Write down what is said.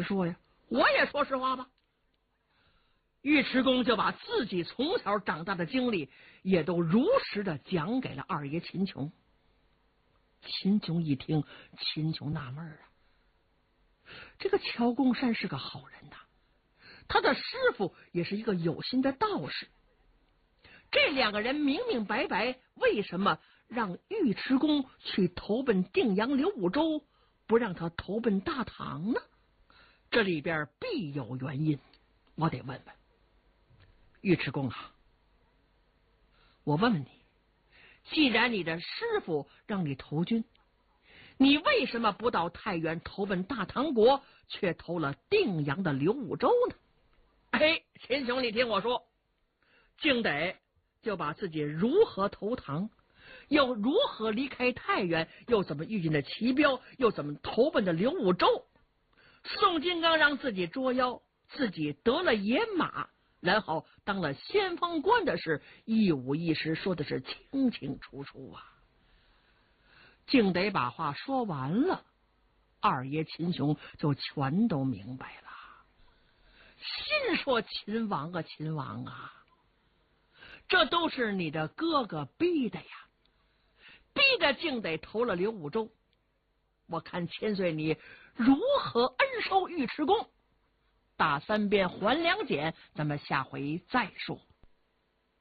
实说呀？我也说实话吧。尉迟恭就把自己从小长大的经历也都如实的讲给了二爷秦琼。秦琼一听，秦琼纳闷啊，这个乔公山是个好人呐，他的师傅也是一个有心的道士，这两个人明明白白，为什么让尉迟恭去投奔定阳刘武周，不让他投奔大唐呢？这里边必有原因，我得问问尉迟恭啊，我问问你，既然你的师傅让你投军，你为什么不到太原投奔大唐国，却投了定阳的刘武周呢？哎，秦琼，你听我说，敬得就把自己如何投唐，又如何离开太原，又怎么遇见的齐彪，又怎么投奔的刘武周。宋金刚让自己捉妖，自己得了野马，然后当了先锋官的事，一五一十说的是清清楚楚啊。竟得把话说完了，二爷秦琼就全都明白了，心说秦王啊秦王啊，这都是你的哥哥逼的呀，逼的竟得投了刘武周。我看千岁你如何恩收尉迟恭，打三鞭还两锏，咱们下回再说。